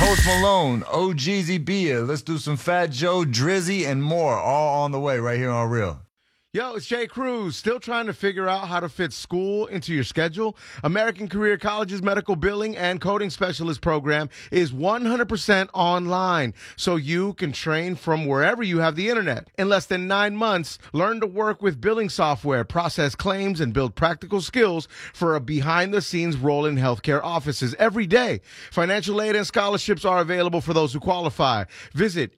Post Malone, OGZ Bia. Let's do some Fat Joe, Drizzy, and more. All on the way right here on Real. Yo, it's Jay Cruz. Still trying to figure out how to fit school into your schedule? American Career College's medical billing and coding specialist program is 100% online, so you can train from wherever you have the internet. In less than 9 months, learn to work with billing software, process claims, and build practical skills for a behind-the-scenes role in healthcare offices every day. Financial aid and scholarships are available for those who qualify. Visit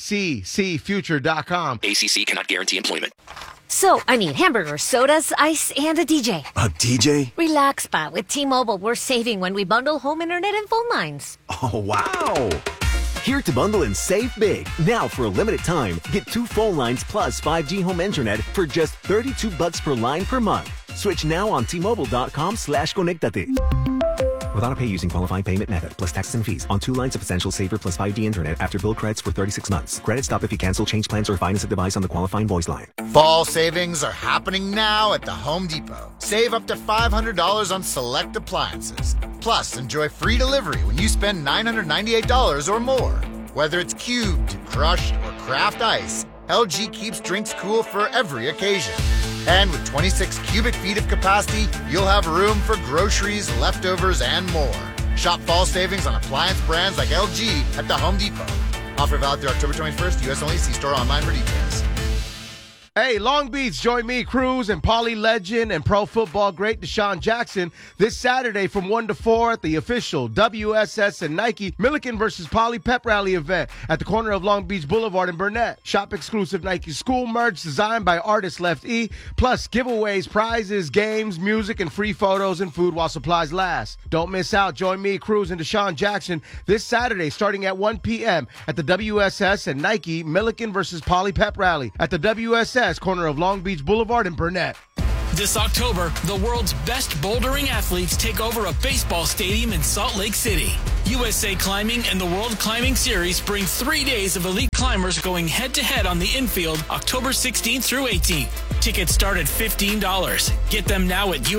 ACCfuture.com. ACC cannot guarantee employment. So, I need hamburgers, sodas, ice, and a DJ. A DJ? Relax, Spot. With T-Mobile, we're saving when we bundle home internet and phone lines. Oh, wow. Here to bundle and save big. Now, for a limited time, get 2 phone lines plus 5G home internet for just $32 per line per month. Switch now on T-Mobile.com/conectate. With auto pay using qualifying payment method, plus taxes and fees on 2 lines of Essential Saver plus 5G internet after bill credits for 36 months. Credit stop if you cancel, change plans, or finance a device on the qualifying voice line. Fall savings are happening now at the Home Depot. Save up to $500 on select appliances. Plus, enjoy free delivery when you spend $998 or more. Whether it's cubed, crushed, or craft ice, LG keeps drinks cool for every occasion. And with 26 cubic feet of capacity, you'll have room for groceries, leftovers, and more. Shop fall savings on appliance brands like LG at the Home Depot. Offer valid through October 21st. U.S. only. See store online for details. Hey, Long Beach, join me, Cruz, and Pauly legend and pro football great Deshaun Jackson this Saturday from 1 to 4 at the official WSS and Nike Milliken versus Pauly Pep Rally event at the corner of Long Beach Boulevard in Burnett. Shop exclusive Nike school merch designed by artist Left E, plus giveaways, prizes, games, music, and free photos and food while supplies last. Don't miss out. Join me, Cruz, and Deshaun Jackson this Saturday starting at 1 p.m. at the WSS and Nike Milliken versus Pauly Pep Rally at the WSS corner of Long Beach Boulevard in Burnett. This October, the world's best bouldering athletes take over a baseball stadium in Salt Lake City. USA Climbing and the World Climbing Series bring 3 days of elite climbers going head-to-head on the infield October 16th through 18th. Tickets start at $15. Get them now at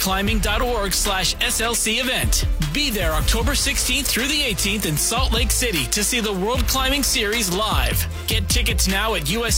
usaclimbing.org/SLC event. Be there October 16th through the 18th in Salt Lake City to see the World Climbing Series live. Get tickets now at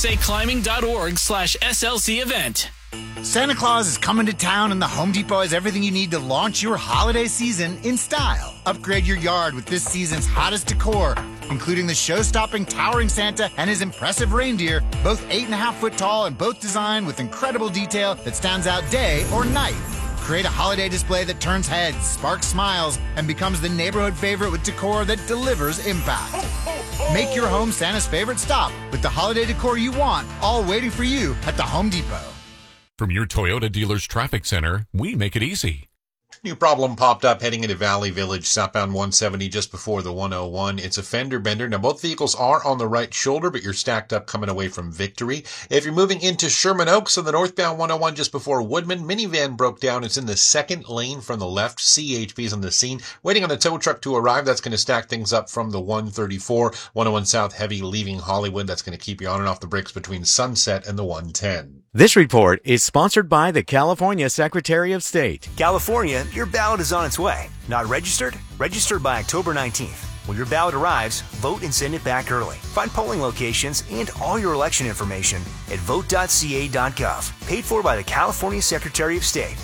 usaclimbing.org/SLC event. Santa Claus is coming to town, and the Home Depot has everything you need to launch your holiday season in style. Upgrade your yard with this season's hottest decor, including the show-stopping towering Santa and his impressive reindeer, both 8.5 foot tall and both designed with incredible detail that stands out day or night. Create a holiday display that turns heads, sparks smiles, and becomes the neighborhood favorite with decor that delivers impact. Make your home Santa's favorite stop with the holiday decor you want, all waiting for you at the Home Depot. From your Toyota dealer's traffic center, we make it easy. New problem popped up heading into Valley Village, southbound 170 just before the 101. It's a fender bender. Now, both vehicles are on the right shoulder, but you're stacked up coming away from Victory. If you're moving into Sherman Oaks on the northbound 101 just before Woodman, minivan broke down. It's in the second lane from the left. CHP is on the scene, waiting on the tow truck to arrive. That's going to stack things up from the 134, 101 South heavy leaving Hollywood. That's going to keep you on and off the brakes between Sunset and the 110. This report is sponsored by the California Secretary of State. California, your ballot is on its way. Not registered? Register by October 19th. When your ballot arrives, vote and send it back early. Find polling locations and all your election information at vote.ca.gov. Paid for by the California Secretary of State.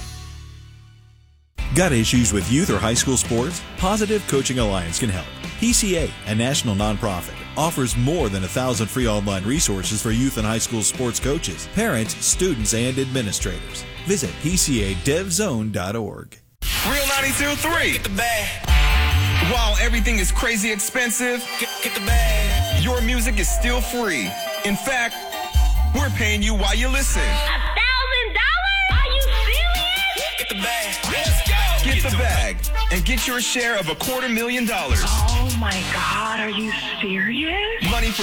Got issues with youth or high school sports? Positive Coaching Alliance can help. PCA, a national nonprofit, offers more than 1,000 free online resources for youth and high school sports coaches, parents, students, and administrators. Visit PCADevZone.org. Real 92.3. Get the bag. While everything is crazy expensive, get the bag. Your music is still free. In fact, we're paying you while you listen. $1,000? Are you serious? Get the bag. Let's go. Get the bag and get your share of $250,000. Oh my God, are you serious? Money for